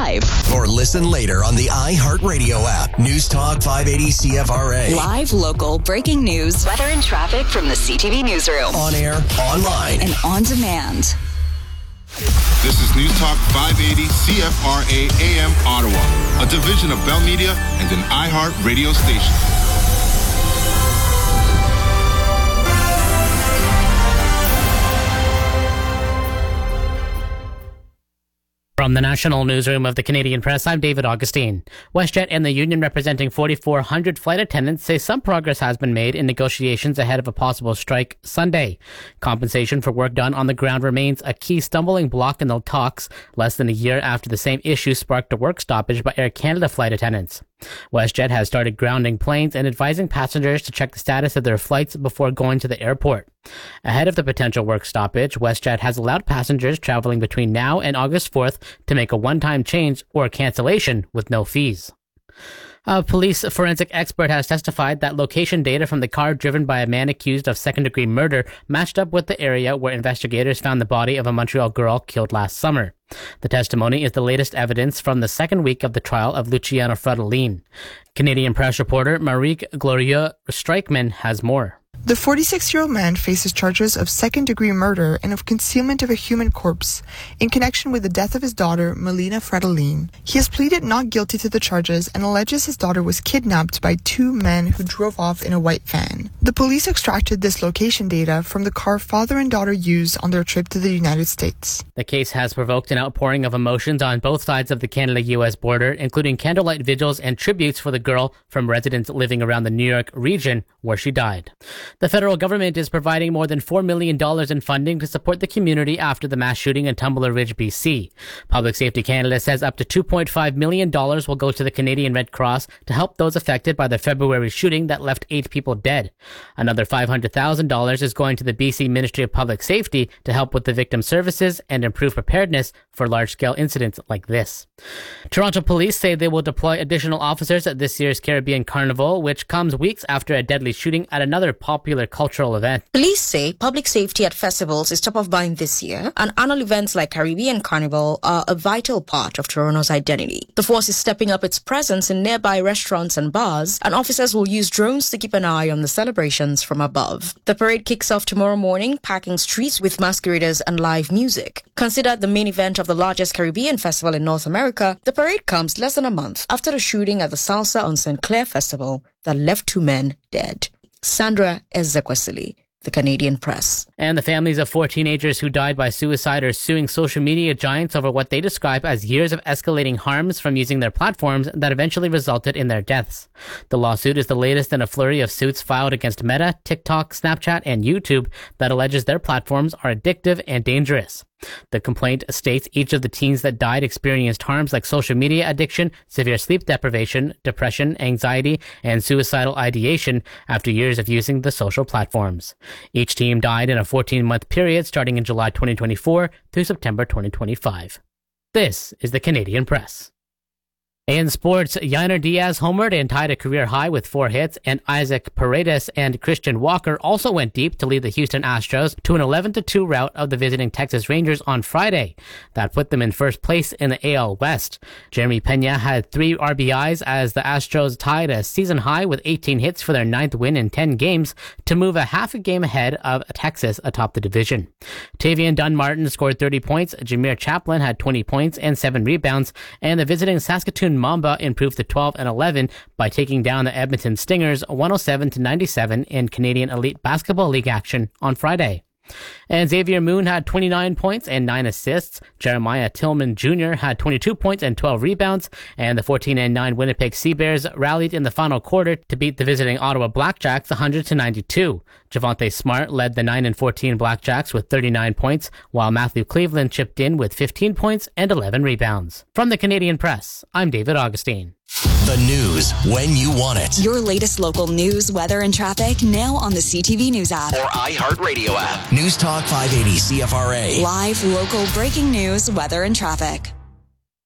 live. Or listen later on the iHeartRadio app. News Talk 580 CFRA. Live, local, breaking news, weather and traffic from the CTV Newsroom. On air, online, and on demand. This is News Talk 580 CFRA AM Ottawa, a division of Bell Media and an iHeart radio station. From the National Newsroom of the Canadian Press, I'm David Augustine. WestJet and the union representing 4,400 flight attendants say some progress has been made in negotiations ahead of a possible strike Sunday. Compensation for work done on the ground remains a key stumbling block in the talks, less than a year after the same issue sparked a work stoppage by Air Canada flight attendants. WestJet has started grounding planes and advising passengers to check the status of their flights before going to the airport. Ahead of the potential work stoppage, WestJet has allowed passengers traveling between now and August 4th to make a one-time change or cancellation with no fees. A police forensic expert has testified that location data from the car driven by a man accused of second-degree murder matched up with the area where investigators found the body of a Montreal girl killed last summer. The testimony is the latest evidence from the second week of the trial of Luciano Fradolin. Canadian Press reporter Marique Glorieux-Streichman has more. The 46-year-old man faces charges of second-degree murder and of concealment of a human corpse in connection with the death of his daughter, Melina Fradolin. He has pleaded not guilty to the charges and alleges his daughter was kidnapped by two men who drove off in a white van. The police extracted this location data from the car father and daughter used on their trip to the United States. The case has provoked an outpouring of emotions on both sides of the Canada-US border, including candlelight vigils and tributes for the girl from residents living around the New York region where she died. The federal government is providing more than $4 million in funding to support the community after the mass shooting in Tumbler Ridge, BC. Public Safety Canada says up to $2.5 million will go to the Canadian Red Cross to help those affected by the February shooting that left 8 people dead. Another $500,000 is going to the BC Ministry of Public Safety to help with the victim services and improve preparedness for large-scale incidents like this. Toronto police say they will deploy additional officers at this year's Caribbean Carnival, which comes weeks after a deadly shooting at another popular cultural event. Police say public safety at festivals is top of mind this year, and annual events like Caribbean Carnival are a vital part of Toronto's identity. The force is stepping up its presence in nearby restaurants and bars, and officers will use drones to keep an eye on the celebrations from above. The parade kicks off tomorrow morning, packing streets with masqueraders and live music. Considered the main event of the largest Caribbean festival in North America, the parade comes less than a month after the shooting at the Salsa on St. Clair Festival that left 2 men dead. Sandra Ezekwesili, The Canadian Press. And the families of 4 teenagers who died by suicide are suing social media giants over what they describe as years of escalating harms from using their platforms that eventually resulted in their deaths. The lawsuit is the latest in a flurry of suits filed against Meta, TikTok, Snapchat, and YouTube that alleges their platforms are addictive and dangerous. The complaint states each of the teens that died experienced harms like social media addiction, severe sleep deprivation, depression, anxiety, and suicidal ideation after years of using the social platforms. Each teen died in a 14-month period starting in July 2024 through September 2025. This is the Canadian Press. In sports, Yainer Diaz homered and tied a career high with 4 hits, and Isaac Paredes and Christian Walker also went deep to lead the Houston Astros to an 11-2 rout of the visiting Texas Rangers on Friday. That put them in first place in the AL West. Jeremy Pena had 3 RBIs as the Astros tied a season high with 18 hits for their 9th win in 10 games to move a half a game ahead of Texas atop the division. Tavian Dunn-Martin scored 30 points, Jameer Chaplin had 20 points and 7 rebounds, and the visiting Saskatoon Mamba improved to 12-11 by taking down the Edmonton Stingers 107-97 in Canadian Elite Basketball League action on Friday. And Xavier Moon had 29 points and 9 assists. Jeremiah Tillman Jr. had 22 points and 12 rebounds. And the 14-9 Winnipeg Sea Bears rallied in the final quarter to beat the visiting Ottawa Blackjacks 100-92. Javonte Smart led the 9-14 Blackjacks with 39 points, while Matthew Cleveland chipped in with 15 points and 11 rebounds. From the Canadian Press, I'm David Augustine. The news when you want it. Your latest local news, weather, and traffic now on the CTV News app. Or iHeartRadio app. News Talk 580 CFRA. Live, local, breaking news, weather, and traffic.